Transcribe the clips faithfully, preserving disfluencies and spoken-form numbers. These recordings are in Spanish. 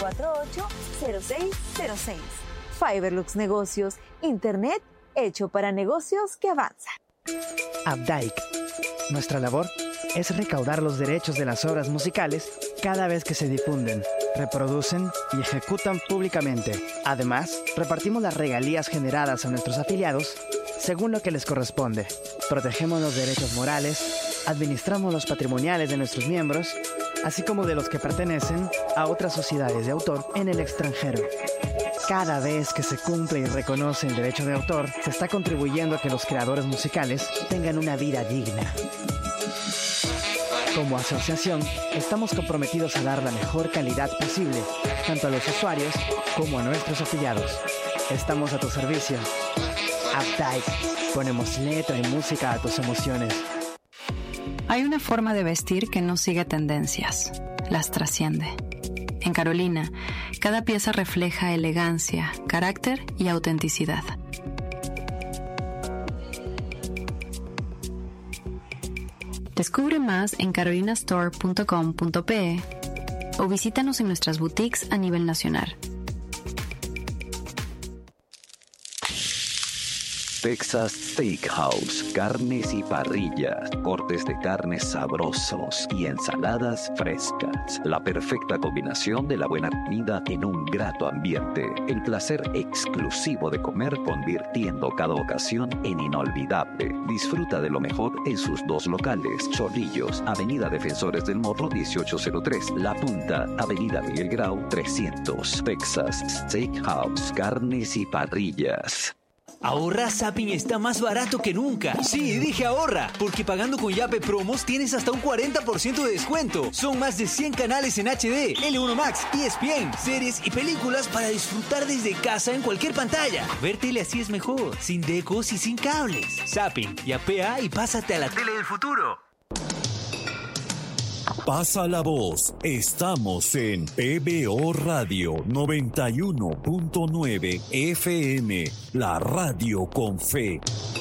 cuatro ocho, cero seis cero seis. Fiberlux Negocios, Internet hecho para negocios que avanzan. Updike. Nuestra labor es recaudar los derechos de las obras musicales cada vez que se difunden, reproducen y ejecutan públicamente. Además, repartimos las regalías generadas a nuestros afiliados según lo que les corresponde. Protegemos los derechos morales, administramos los patrimoniales de nuestros miembros, así como de los que pertenecen a otras sociedades de autor en el extranjero. Cada vez que se cumple y reconoce el derecho de autor, se está contribuyendo a que los creadores musicales tengan una vida digna. Como asociación, estamos comprometidos a dar la mejor calidad posible, tanto a los usuarios como a nuestros afiliados. Estamos a tu servicio. Updike. Ponemos letra y música a tus emociones. Hay una forma de vestir que no sigue tendencias, las trasciende. En Carolina, cada pieza refleja elegancia, carácter y autenticidad. Descubre más en carolina store punto com punto pe o visítanos en nuestras boutiques a nivel nacional. Texas Steakhouse, carnes y parrillas, cortes de carnes sabrosos y ensaladas frescas. La perfecta combinación de la buena comida en un grato ambiente. El placer exclusivo de comer convirtiendo cada ocasión en inolvidable. Disfruta de lo mejor en sus dos locales. Chorrillos, Avenida Defensores del Morro dieciocho cero tres. La Punta, Avenida Miguel Grau trescientos. Texas Steakhouse, carnes y parrillas. Ahorra, Zapping está más barato que nunca. Sí, dije ahorra, porque pagando con Yape Promos tienes hasta un cuarenta por ciento de descuento. Son más de cien canales en H D, L uno Max, E S P N, series y películas para disfrutar desde casa en cualquier pantalla. Ver tele así es mejor, sin decos y sin cables. Zapping, yapea y pásate a la tele del futuro. Pasa la voz. Estamos en P B O Radio noventa y uno punto nueve F M, la radio con fe.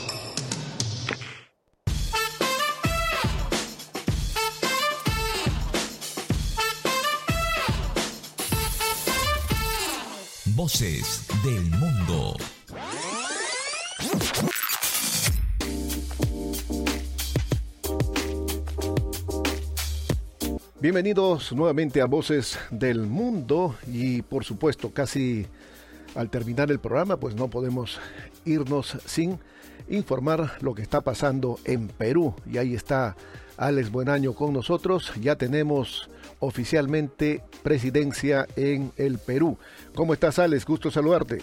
Voces del mundo. Bienvenidos nuevamente a Voces del Mundo y por supuesto casi al terminar el programa pues no podemos irnos sin informar lo que está pasando en Perú y ahí está Alex Buenaño con nosotros. Ya tenemos oficialmente presidencia en el Perú. ¿Cómo estás, Alex? Gusto saludarte.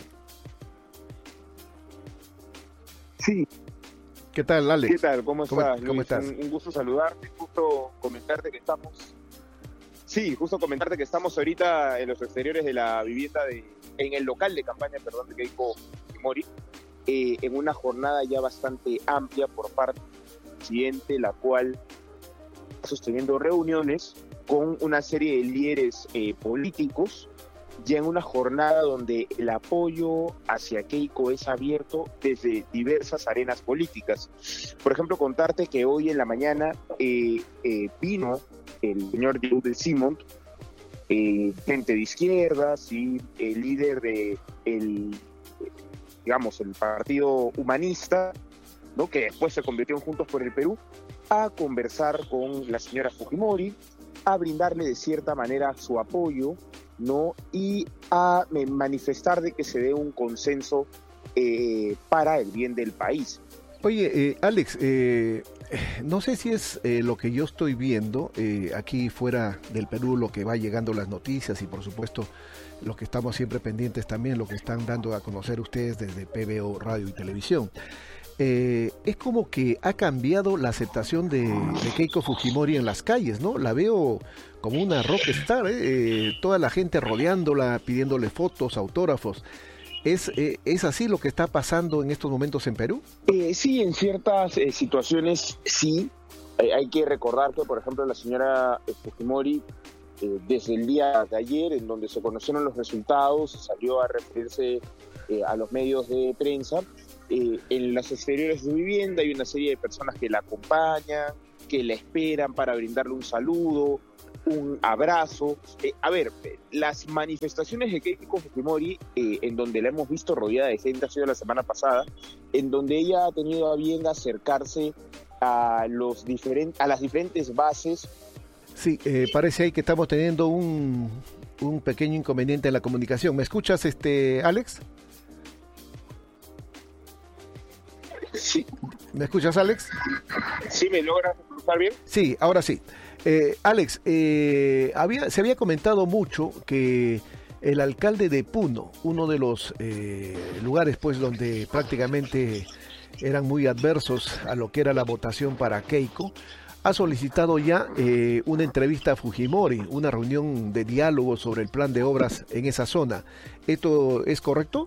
Sí. ¿Qué tal, Alex? ¿Qué tal? ¿Cómo estás? ¿Cómo, ¿cómo estás? Un, un gusto saludarte, justo comentarte que estamos Sí, justo comentarte que estamos ahorita en los exteriores de la vivienda, de, en el local de campaña, perdón, de Keiko Fujimori, eh, en una jornada ya bastante amplia por parte del presidente, la cual está sosteniendo reuniones con una serie de líderes eh, políticos, ya en una jornada donde el apoyo hacia Keiko es abierto desde diversas arenas políticas. Por ejemplo, contarte que hoy en la mañana eh, eh, vino el señor David Simont, eh, gente de izquierdas y el líder de el, digamos, el Partido Humanista, ¿no?, que después se convirtió en Juntos por el Perú, a conversar con la señora Fujimori, a brindarle de cierta manera su apoyo, ¿no?, y a manifestar de que se dé un consenso eh, para el bien del país. Oye, eh, Alex, eh, no sé si es eh, lo que yo estoy viendo eh, aquí fuera del Perú, lo que va llegando las noticias y por supuesto lo que estamos siempre pendientes también, lo que están dando a conocer ustedes desde P B O Radio y Televisión. Eh, es como que ha cambiado la aceptación de, de Keiko Fujimori en las calles, ¿no? La veo como una rockstar, ¿eh? Eh, toda la gente rodeándola, pidiéndole fotos, autógrafos. ¿Es, eh, ¿Es así lo que está pasando en estos momentos en Perú? Eh, sí, en ciertas eh, situaciones sí. Eh, hay que recordar que, por ejemplo, la señora Fujimori, eh, desde el día de ayer, en donde se conocieron los resultados, salió a referirse eh, a los medios de prensa. Eh, en las exteriores de su vivienda hay una serie de personas que la acompañan, que la esperan para brindarle un saludo, un abrazo. Eh, a ver, las manifestaciones de Keiko Fujimori, eh, en donde la hemos visto rodeada de gente, ha sido la semana pasada, en donde ella ha tenido a bien acercarse a, los diferent, a las diferentes bases. Sí, eh, parece ahí que estamos teniendo un, un pequeño inconveniente en la comunicación. ¿Me escuchas, este, Alex? Sí. ¿Me escuchas, Alex? ¿Sí me logras escuchar bien? Sí, ahora sí. Eh, Alex, eh, había, se había comentado mucho que el alcalde de Puno, uno de los eh, lugares pues donde prácticamente eran muy adversos a lo que era la votación para Keiko, ha solicitado ya eh, una entrevista a Fujimori, una reunión de diálogo sobre el plan de obras en esa zona. ¿Esto es correcto?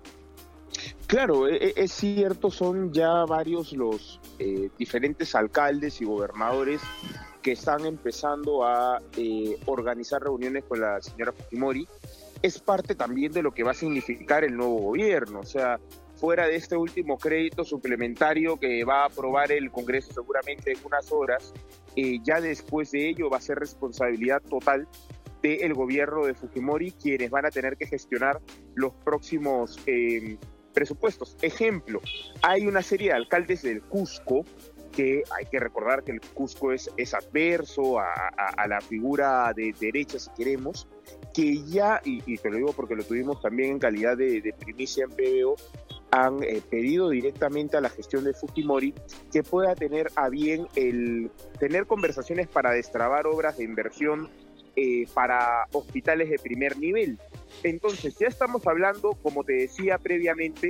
Claro, es cierto, son ya varios los eh, diferentes alcaldes y gobernadores que están empezando a eh, organizar reuniones con la señora Fujimori. Es parte también de lo que va a significar el nuevo gobierno, o sea, fuera de este último crédito suplementario que va a aprobar el Congreso seguramente en unas horas, eh, ya después de ello va a ser responsabilidad total del gobierno de Fujimori quienes van a tener que gestionar los próximos eh, presupuestos. Ejemplo, hay una serie de alcaldes del Cusco que hay que recordar que el Cusco es, es adverso a, a, a la figura de derecha, si queremos, que ya, y, y te lo digo porque lo tuvimos también en calidad de, de primicia en P B O, han eh, pedido directamente a la gestión de Fujimori que pueda tener a bien el tener conversaciones para destrabar obras de inversión eh, para hospitales de primer nivel. Entonces ya estamos hablando, como te decía previamente,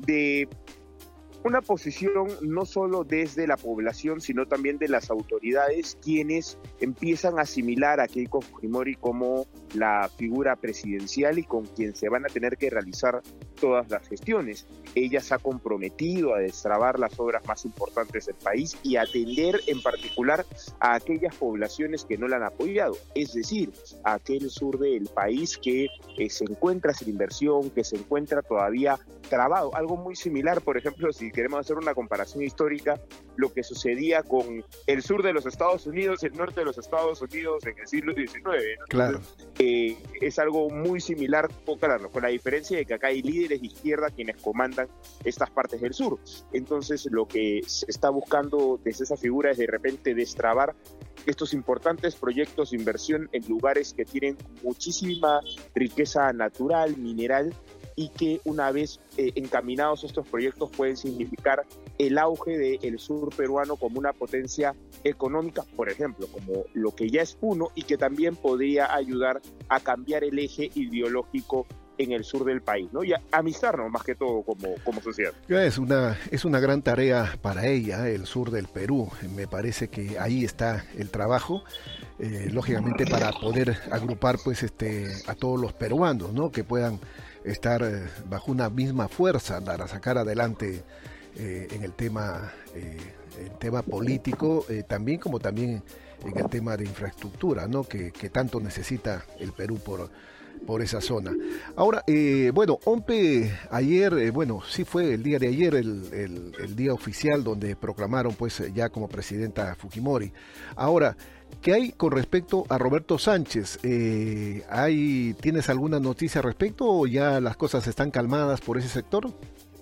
de una posición no solo desde la población, sino también de las autoridades, quienes empiezan a asimilar a Keiko Fujimori como la figura presidencial y con quien se van a tener que realizar todas las gestiones. Ella se ha comprometido a destrabar las obras más importantes del país y atender en particular a aquellas poblaciones que no la han apoyado, es decir, a aquel sur del país que eh, se encuentra sin inversión, que se encuentra todavía trabado. Algo muy similar, por ejemplo, si queremos hacer una comparación histórica, lo que sucedía con el sur de los Estados Unidos y el norte de los Estados Unidos en el siglo diecinueve, ¿no? Claro. Eh, es algo muy similar, claro, con la diferencia de que acá hay líderes de izquierda quienes comandan estas partes del sur. Entonces, lo que se está buscando desde esa figura es de repente destrabar estos importantes proyectos de inversión en lugares que tienen muchísima riqueza natural, mineral, y que una vez eh, encaminados estos proyectos pueden significar el auge del sur peruano como una potencia económica, por ejemplo, como lo que ya es Puno, y que también podría ayudar a cambiar el eje ideológico en el sur del país, ¿no? Y a amistarnos más que todo como, como sociedad. Es una, es una gran tarea para ella, el sur del Perú. Me parece que ahí está el trabajo, eh, lógicamente para poder agrupar pues este a todos los peruanos, ¿no? Que puedan estar eh, bajo una misma fuerza para sacar adelante eh, en el tema, eh, el tema político, eh, también como también en el tema de infraestructura, ¿no? Que, que tanto necesita el Perú por por esa zona. Ahora, eh, bueno, OMPE ayer, eh, bueno, sí fue el día de ayer el, el, el día oficial donde proclamaron pues ya como presidenta Fujimori. Ahora, ¿qué hay con respecto a Roberto Sánchez? Eh, ¿hay, ¿Tienes alguna noticia al respecto o ya las cosas están calmadas por ese sector?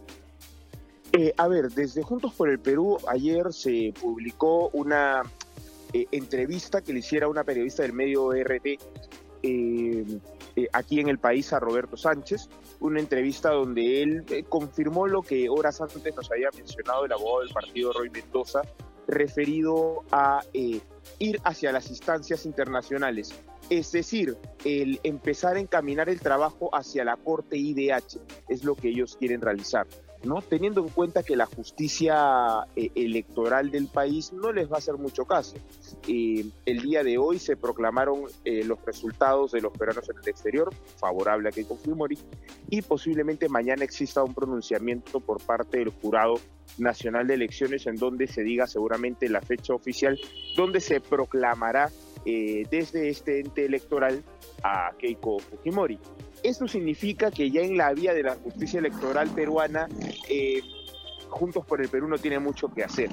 Eh, a ver, desde Juntos por el Perú ayer se publicó una eh, entrevista que le hiciera una periodista del medio R T eh, eh, aquí en el país a Roberto Sánchez, una entrevista donde él eh, confirmó lo que horas antes nos había mencionado el abogado del partido Roy Mendoza, referido a eh, ir hacia las instancias internacionales, es decir, el empezar a encaminar el trabajo hacia la Corte I D H, es lo que ellos quieren realizar, ¿no? Teniendo en cuenta que la justicia eh, electoral del país no les va a hacer mucho caso. Eh, el día de hoy se proclamaron eh, los resultados de los peruanos en el exterior, favorable a Keiko Fujimori, y posiblemente mañana exista un pronunciamiento por parte del Jurado Nacional de Elecciones en donde se diga seguramente la fecha oficial, donde se proclamará eh, desde este ente electoral a Keiko Fujimori. Esto significa que ya en la vía de la justicia electoral peruana, eh, Juntos por el Perú no tiene mucho que hacer.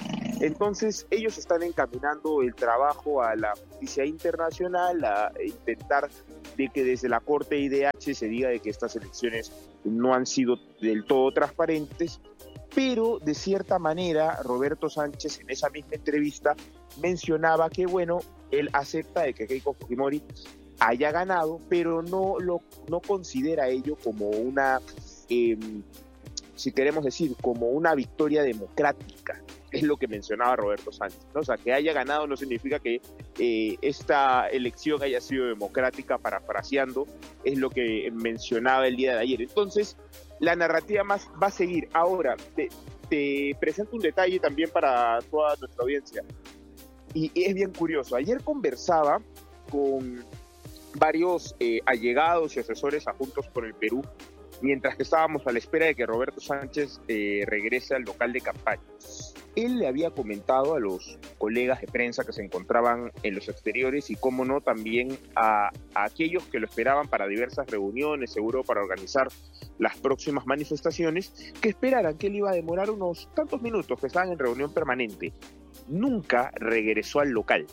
Entonces ellos están encaminando el trabajo a la justicia internacional, a intentar de que desde la Corte I D H se diga de que estas elecciones no han sido del todo transparentes, pero de cierta manera Roberto Sánchez en esa misma entrevista mencionaba que bueno, él acepta de que Keiko Fujimori haya ganado, pero no lo no considera ello como una, eh, si queremos decir, como una victoria democrática. Es lo que mencionaba Roberto Sánchez, ¿no? O sea, que haya ganado no significa que eh, esta elección haya sido democrática, parafraseando, es lo que mencionaba el día de ayer. Entonces, la narrativa más va a seguir. Ahora, te, te presento un detalle también para toda nuestra audiencia. Y, y es bien curioso. Ayer conversaba con varios eh, allegados y asesores a Juntos por el Perú, mientras que estábamos a la espera de que Roberto Sánchez eh, regrese al local de campaña. Él le había comentado a los colegas de prensa que se encontraban en los exteriores y, cómo no, también a, a aquellos que lo esperaban para diversas reuniones, seguro para organizar las próximas manifestaciones, que esperaran que él iba a demorar unos tantos minutos, que estaban en reunión permanente. Nunca regresó al local.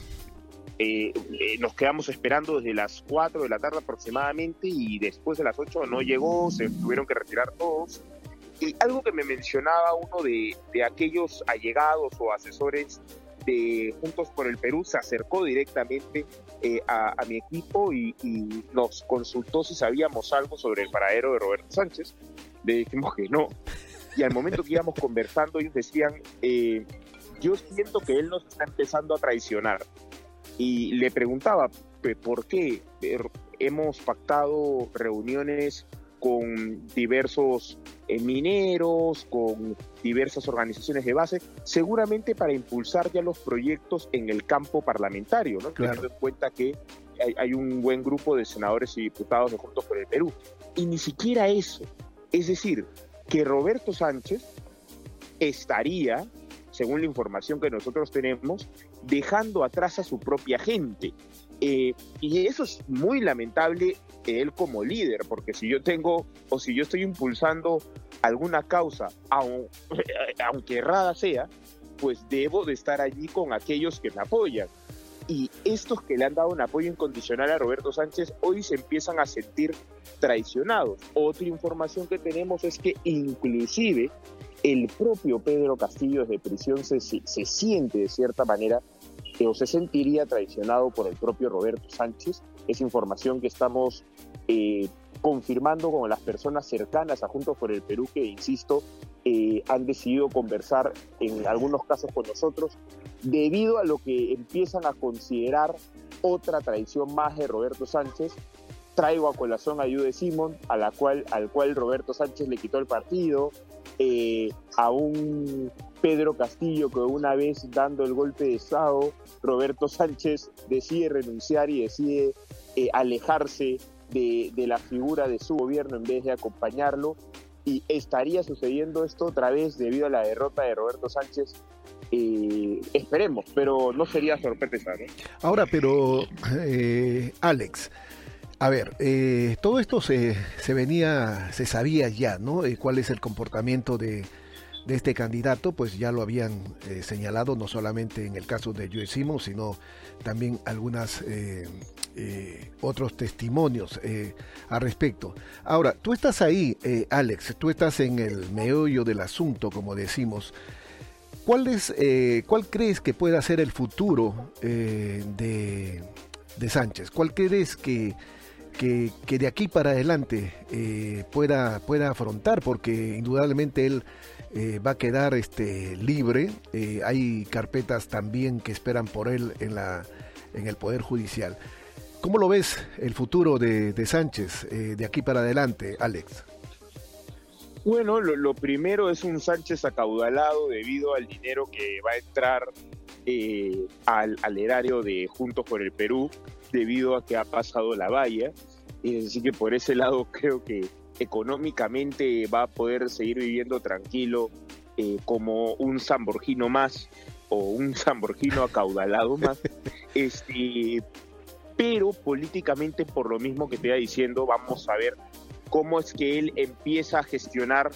Eh, eh, nos quedamos esperando desde las cuatro de la tarde aproximadamente y después de las ocho no llegó, se tuvieron que retirar todos. Y algo que me mencionaba uno de, de aquellos allegados o asesores de Juntos por el Perú, se acercó directamente eh, a, a mi equipo y, y nos consultó si sabíamos algo sobre el paradero de Roberto Sánchez. Le dijimos que no. Y al momento que íbamos conversando, ellos decían, eh, yo siento que él nos está empezando a traicionar. Y le preguntaba, ¿por qué? Hemos pactado reuniones con diversos eh, mineros, con diversas organizaciones de base, seguramente para impulsar ya los proyectos en el campo parlamentario, ¿no? Claro. Teniendo en cuenta que hay, hay un buen grupo de senadores y diputados de Juntos por el Perú. Y ni siquiera eso. Es decir, que Roberto Sánchez estaría, según la información que nosotros tenemos, dejando atrás a su propia gente. Eh, y eso es muy lamentable, él como líder, porque si yo tengo o si yo estoy impulsando alguna causa, aun, aunque errada sea, pues debo de estar allí con aquellos que me apoyan. Y estos que le han dado un apoyo incondicional a Roberto Sánchez hoy se empiezan a sentir traicionados. Otra información que tenemos es que inclusive el propio Pedro Castillo desde prisión se, se siente de cierta manera que o se sentiría traicionado por el propio Roberto Sánchez. Es información que estamos eh, confirmando con las personas cercanas a Juntos por el Perú que, insisto, eh, han decidido conversar en algunos casos con nosotros debido a lo que empiezan a considerar otra traición más de Roberto Sánchez. Traigo a colación a Jude Simon, a la cual, al cual Roberto Sánchez le quitó el partido, eh, a un Pedro Castillo que una vez dando el golpe de Estado, Roberto Sánchez decide renunciar y decide eh, alejarse de, de la figura de su gobierno en vez de acompañarlo, y estaría sucediendo esto otra vez debido a la derrota de Roberto Sánchez. Eh, esperemos, pero no sería sorpresa, ¿no? Ahora, pero eh, Alex, a ver, eh, todo esto se, se venía, se sabía ya, ¿no? Eh, cuál es el comportamiento de, de este candidato, pues ya lo habían eh, señalado, no solamente en el caso de Jude Simon, sino también algunas eh, eh, otros testimonios eh, al respecto. Ahora, tú estás ahí, eh, Alex, tú estás en el meollo del asunto, como decimos. ¿Cuál es, eh, cuál crees que pueda ser el futuro eh, de, de Sánchez? ¿Cuál crees que Que, que de aquí para adelante eh, pueda, pueda afrontar? Porque indudablemente él eh, va a quedar este, libre. Eh, hay carpetas también que esperan por él en, la, en el Poder Judicial. ¿Cómo lo ves el futuro de, de Sánchez eh, de aquí para adelante, Alex? Bueno, lo, lo primero es un Sánchez acaudalado debido al dinero que va a entrar eh, al, al erario de Juntos por el Perú, debido a que ha pasado la valla. Es decir, que por ese lado creo que económicamente va a poder seguir viviendo tranquilo eh, como un Samborghino más o un Samborghino acaudalado más. Este, pero políticamente, por lo mismo que te iba diciendo, vamos a ver cómo es que él empieza a gestionar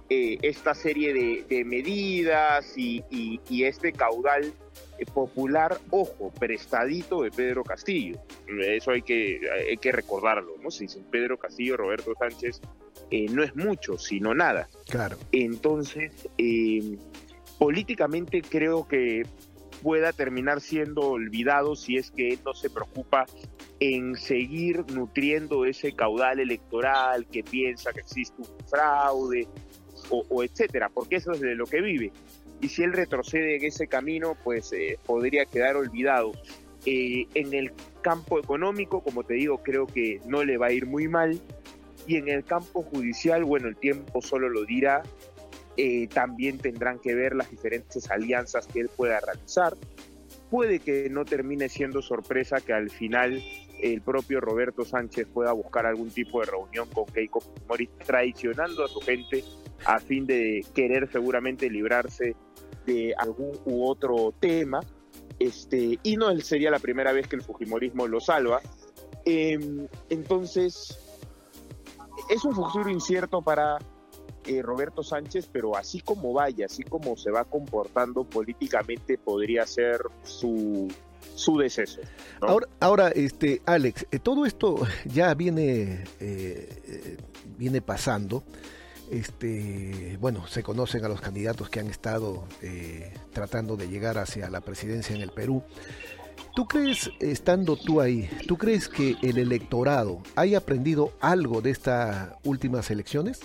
eh, esta serie de, de medidas y, y, y este caudal eh, popular, ojo, prestadito de Pedro Castillo. Eso hay que, hay que recordarlo, ¿no? Si sin Pedro Castillo, Roberto Sánchez eh, no es mucho, sino nada. Claro. Entonces, eh, políticamente creo que pueda terminar siendo olvidado si es que él no se preocupa en seguir nutriendo ese caudal electoral que piensa que existe un fraude o, o etcétera, porque eso es de lo que vive. Y si él retrocede en ese camino, pues eh, podría quedar olvidado. Eh, en el campo económico, como te digo, creo que no le va a ir muy mal. Y en el campo judicial, bueno, el tiempo solo lo dirá. Eh, también tendrán que ver las diferentes alianzas que él pueda realizar. Puede que no termine siendo sorpresa que al final el propio Roberto Sánchez pueda buscar algún tipo de reunión con Keiko Fujimori, traicionando a su gente a fin de querer seguramente librarse de algún u otro tema, este, y no sería la primera vez que el fujimorismo lo salva. Eh, entonces, es un futuro incierto para Eh, Roberto Sánchez, pero así como vaya, así como se va comportando políticamente, podría ser su, su deceso, ¿no? Ahora, ahora este, Alex, eh, todo esto ya viene, eh, eh, viene pasando. Este, bueno, se conocen a los candidatos que han estado eh, tratando de llegar hacia la presidencia en el Perú. ¿Tú crees, estando tú ahí, tú crees que el electorado haya aprendido algo de estas últimas elecciones?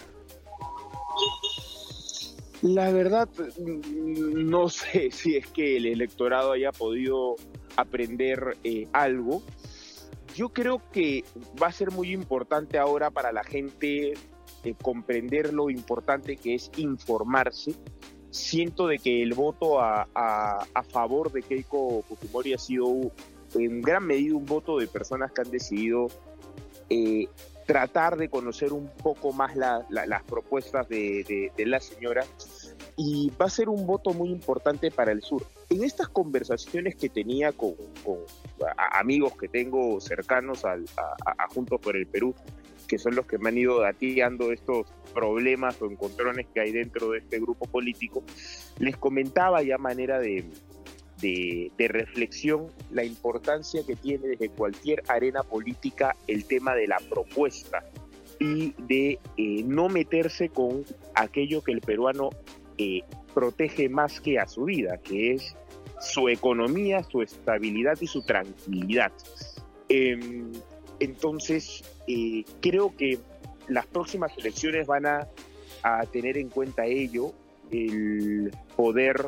La verdad, no sé si es que el electorado haya podido aprender eh, algo. Yo creo que va a ser muy importante ahora para la gente eh, comprender lo importante que es informarse. Siento de que el voto a, a, a favor de Keiko Fujimori ha sido en gran medida un voto de personas que han decidido eh, tratar de conocer un poco más la, la, las propuestas de, de, de la señora, y va a ser un voto muy importante para el sur. En estas conversaciones que tenía con, con a, amigos que tengo cercanos al, a, a Juntos por el Perú, que son los que me han ido dateando estos problemas o encontrones que hay dentro de este grupo político, les comentaba ya a manera de, de, de reflexión la importancia que tiene desde cualquier arena política el tema de la propuesta y de eh, no meterse con aquello que el peruano eh, protege más que a su vida, que es su economía, su estabilidad y su tranquilidad. Eh, entonces, eh, creo que las próximas elecciones van a, a tener en cuenta ello, el poder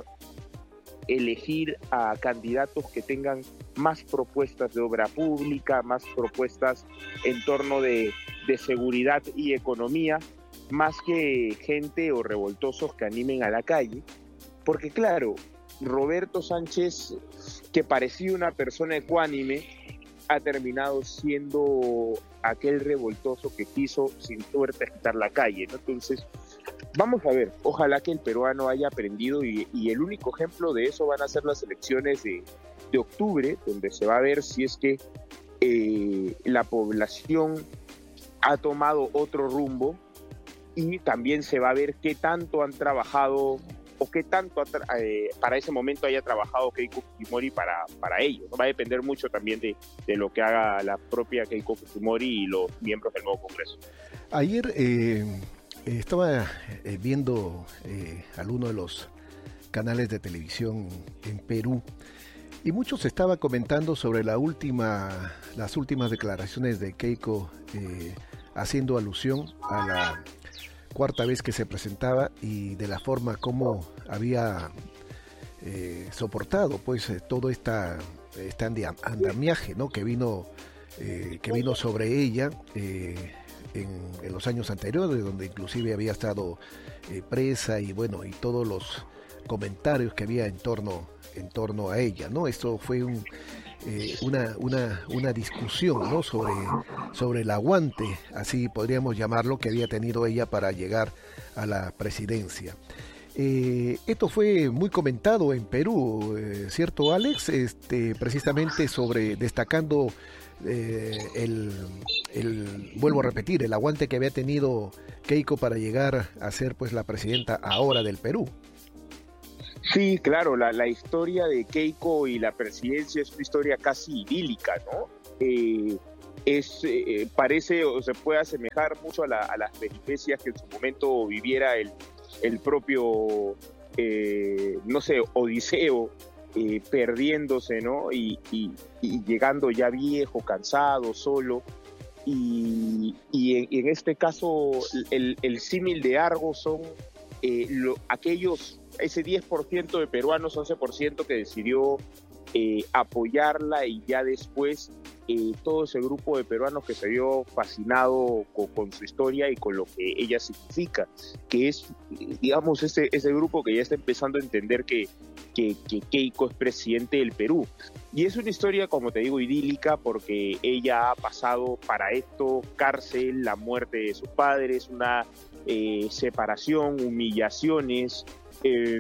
elegir a candidatos que tengan más propuestas de obra pública, más propuestas en torno de, de seguridad y economía, más que gente o revoltosos que animen a la calle. Porque claro, Roberto Sánchez, que parecía una persona ecuánime, ha terminado siendo aquel revoltoso que quiso sin suerte quitar la calle, ¿no? Entonces, vamos a ver, ojalá que el peruano haya aprendido, y, y el único ejemplo de eso van a ser las elecciones de, de octubre, donde se va a ver si es que eh, la población ha tomado otro rumbo, y también se va a ver qué tanto han trabajado o qué tanto eh, para ese momento haya trabajado Keiko Fujimori para, para ello, ¿no? Va a depender mucho también de, de lo que haga la propia Keiko Fujimori y los miembros del nuevo Congreso. Ayer eh, estaba eh, viendo eh, alguno de los canales de televisión en Perú, y muchos estaban comentando sobre la última, las últimas declaraciones de Keiko, eh, haciendo alusión a la cuarta vez que se presentaba y de la forma como había eh, soportado pues eh, todo esta, este andamiaje, ¿no? que vino eh, que vino sobre ella eh, en, en los años anteriores, donde inclusive había estado eh, presa, y bueno, y todos los comentarios que había en torno en torno a ella, ¿no? Esto fue un Eh, una, una, una discusión, ¿no? sobre, sobre el aguante, así podríamos llamarlo, que había tenido ella para llegar a la presidencia. Eh, esto fue muy comentado en Perú, eh, ¿cierto, Alex? Este, precisamente sobre destacando eh, el, el, vuelvo a repetir, el aguante que había tenido Keiko para llegar a ser pues la presidenta ahora del Perú. Sí, claro, la, la historia de Keiko y la presidencia es una historia casi idílica, ¿no? Eh, es eh, parece o se puede asemejar mucho a, la, a las peripecias que en su momento viviera el, el propio, eh, no sé, Odiseo, eh, perdiéndose, ¿no? Y, y, y llegando ya viejo, cansado, solo. Y, y, en, y en este caso, el, el símil de Argos son eh, lo, aquellos, ese diez por ciento de peruanos, once por ciento que decidió eh, apoyarla, y ya después eh, todo ese grupo de peruanos que se vio fascinado con, con su historia y con lo que ella significa, que es, digamos, ese, ese grupo que ya está empezando a entender que, que, que Keiko es presidente del Perú. Y es una historia, como te digo, idílica, porque ella ha pasado para esto cárcel, la muerte de sus padres, una eh, separación, humillaciones, eh,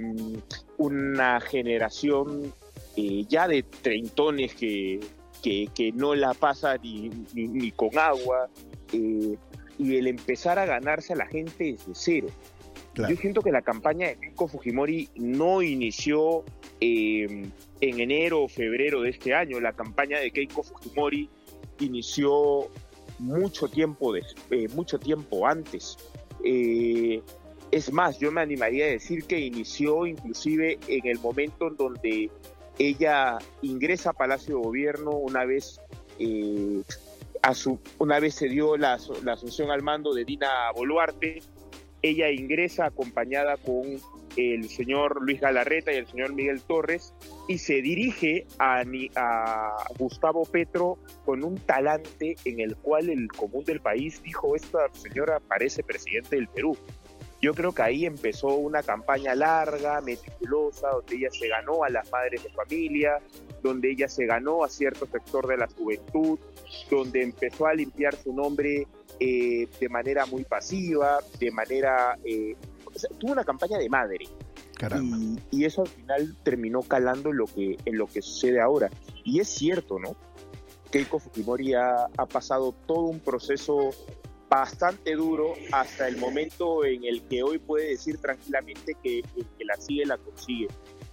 una generación eh, ya de treintones que, que, que no la pasa ni, ni, ni con agua, eh, y el empezar a ganarse a la gente desde cero. Claro. Yo siento que la campaña de Keiko Fujimori no inició eh, en enero o febrero de este año. La campaña de Keiko Fujimori inició mucho tiempo, de, eh, mucho tiempo antes. Eh, es más, yo me animaría a decir que inició inclusive en el momento en donde ella ingresa a Palacio de Gobierno, una vez eh, a su, una vez se dio la, la asunción al mando de Dina Boluarte. Ella ingresa acompañada con el señor Luis Galarreta y el señor Miguel Torres, y se dirige a, a Gustavo Petro con un talante en el cual el común del país dijo: esta señora parece presidente del Perú. Yo creo que ahí empezó una campaña larga, meticulosa, donde ella se ganó a las madres de familia, donde ella se ganó a cierto sector de la juventud, donde empezó a limpiar su nombre eh, de manera muy pasiva, de manera... Eh, o sea, tuvo una campaña de madre. Caramba. Y, y eso al final terminó calando en lo que, en lo que sucede ahora. Y es cierto, ¿no? Keiko Fujimori ha, ha pasado todo un proceso bastante duro hasta el momento en el que hoy puede decir tranquilamente que el que la sigue la consigue,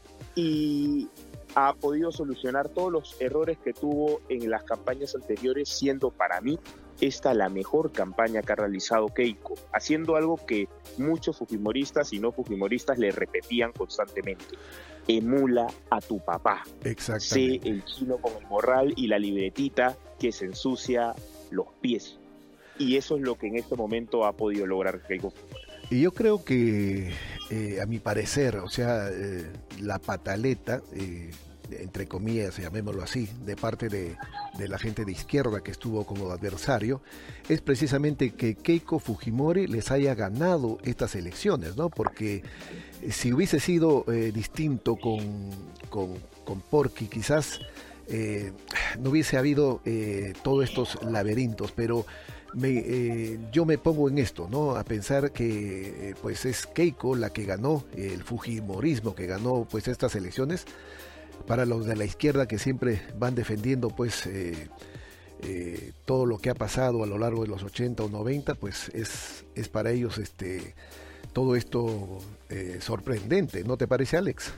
y ha podido solucionar todos los errores que tuvo en las campañas anteriores, siendo para mí esta la mejor campaña que ha realizado Keiko, haciendo algo que muchos fujimoristas y no fujimoristas le repetían constantemente: emula a tu papá. Exactamente. Sé el chino con el morral y la libretita que se ensucia los pies. Y eso es lo que en este momento ha podido lograr Keiko Fujimori. Y yo creo que, eh, a mi parecer, o sea, eh, la pataleta, eh, entre comillas, llamémoslo así, de parte de, de la gente de izquierda que estuvo como adversario, es precisamente que Keiko Fujimori les haya ganado estas elecciones, ¿no? Porque si hubiese sido eh, distinto con, con, con Porky, quizás eh, no hubiese habido eh, todos estos laberintos, pero... Me, eh, yo me pongo en esto, ¿no? A pensar que eh, pues es Keiko la que ganó, el fujimorismo que ganó pues estas elecciones. Para los de la izquierda que siempre van defendiendo pues eh, eh, todo lo que ha pasado a lo largo de los ochenta o noventa, pues es, es para ellos este todo esto eh, sorprendente, ¿no te parece, Alex?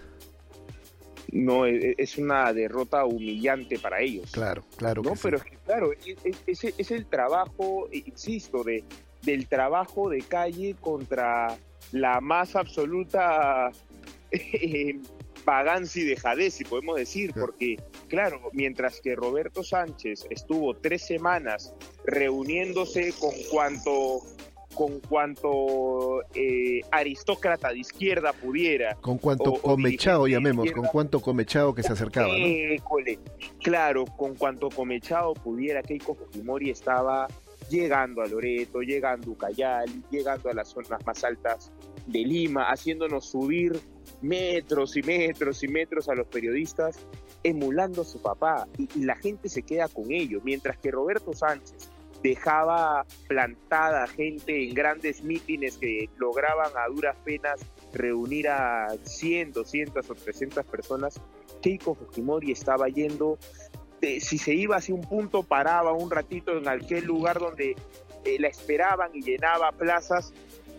No, es una derrota humillante para ellos. Claro, claro. No, que pero sí. es que, claro, es, es, es el trabajo, insisto, de, del trabajo de calle contra la más absoluta eh, vagancia y dejadez, si podemos decir, Claro. porque, claro, mientras que Roberto Sánchez estuvo tres semanas reuniéndose con cuanto... con cuanto eh, aristócrata de izquierda pudiera. Con cuanto o, o comechado, dirigente de llamemos, izquierda, con cuanto comechado que se acercaba, ¿no? École. Claro, con cuanto comechado pudiera, Keiko Fujimori estaba llegando a Loreto, llegando a Ucayali, llegando a las zonas más altas de Lima, haciéndonos subir metros y metros y metros a los periodistas, emulando a su papá, y, y la gente se queda con ello, mientras que Roberto Sánchez dejaba plantada gente en grandes mítines que lograban a duras penas reunir a cien, doscientas o trescientas personas. Keiko Fujimori estaba yendo, eh, si se iba hacia un punto, paraba un ratito en aquel lugar donde eh, la esperaban y llenaba plazas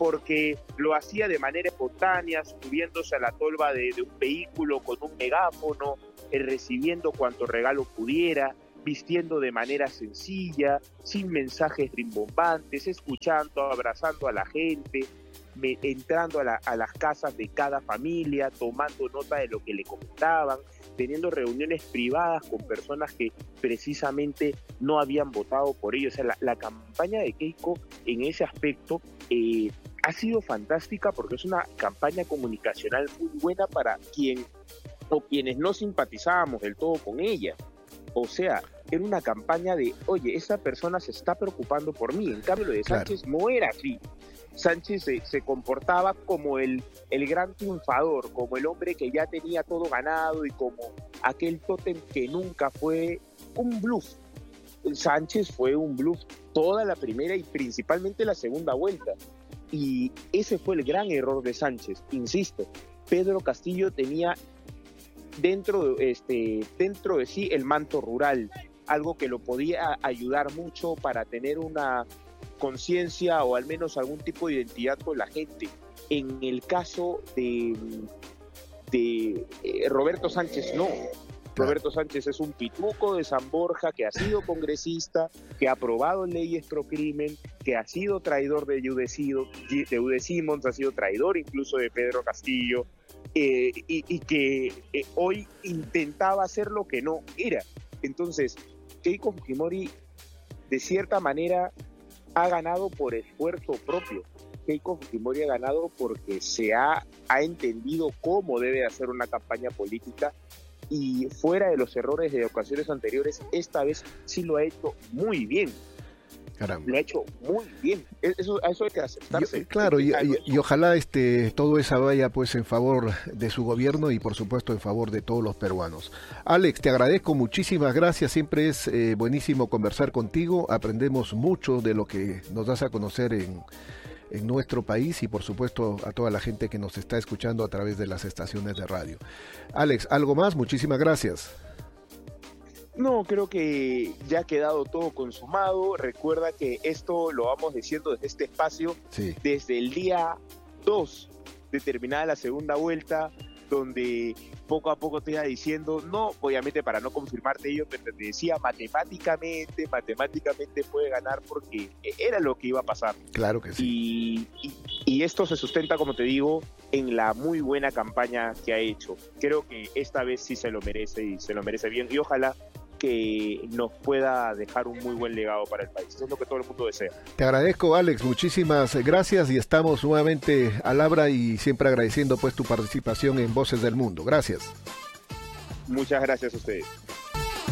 porque lo hacía de manera espontánea, subiéndose a la tolva de, de un vehículo con un megáfono, eh, recibiendo cuanto regalo pudiera, vistiendo de manera sencilla, sin mensajes rimbombantes, escuchando, abrazando a la gente, me, entrando a, la, a las casas de cada familia, tomando nota de lo que le comentaban, teniendo reuniones privadas con personas que precisamente no habían votado por ellos. O sea, la, la campaña de Keiko en ese aspecto eh, ha sido fantástica porque es una campaña comunicacional muy buena para quien o quienes no simpatizábamos del todo con ella. O sea, era una campaña de, oye, esa persona se está preocupando por mí. En cambio, lo de Sánchez claro. no era así. Sánchez se, se comportaba como el, el gran triunfador, como el hombre que ya tenía todo ganado y como aquel tótem que nunca fue un bluff. Sánchez fue un bluff toda la primera y principalmente la segunda vuelta. Y ese fue el gran error de Sánchez. Insisto, Pedro Castillo tenía dentro de, este, dentro de sí el manto rural, algo que lo podía ayudar mucho para tener una conciencia o al menos algún tipo de identidad con la gente. En el caso de, de eh, Roberto Sánchez, no. Roberto Sánchez es un pituco de San Borja que ha sido congresista, que ha aprobado leyes pro crimen, que ha sido traidor de Udecido, de Ude Simons, ha sido traidor incluso de Pedro Castillo, eh, y, y que eh, hoy intentaba hacer lo que no era. Entonces, Keiko Fujimori, de cierta manera, ha ganado por esfuerzo propio. Keiko Fujimori ha ganado porque se ha, ha entendido cómo debe hacer una campaña política y fuera de los errores de ocasiones anteriores, esta vez sí lo ha hecho muy bien. Caramba. Lo ha hecho muy bien. Eso, eso hay que aceptarse. Yo, claro, y, y, y ojalá este todo eso vaya pues en favor de su gobierno y por supuesto en favor de todos los peruanos. Alex, te agradezco, muchísimas gracias. Siempre es eh, buenísimo conversar contigo. Aprendemos mucho de lo que nos das a conocer en, en nuestro país y por supuesto a toda la gente que nos está escuchando a través de las estaciones de radio. Alex, ¿algo más? Muchísimas gracias. No, creo que ya ha quedado todo consumado. Recuerda que esto lo vamos diciendo desde este espacio, sí. desde el día dos de terminada la segunda vuelta, donde poco a poco te iba diciendo, no, obviamente para no confirmarte ello, pero te decía matemáticamente, matemáticamente puede ganar porque era lo que iba a pasar. Claro que sí. Y, y, y esto se sustenta, como te digo, en la muy buena campaña que ha hecho. Creo que esta vez sí se lo merece y se lo merece bien y ojalá que nos pueda dejar un muy buen legado para el país. Eso es lo que todo el mundo desea. Te agradezco, Alex, muchísimas gracias y estamos nuevamente al habla y siempre agradeciendo pues tu participación en Voces del Mundo. Gracias. Muchas gracias a ustedes.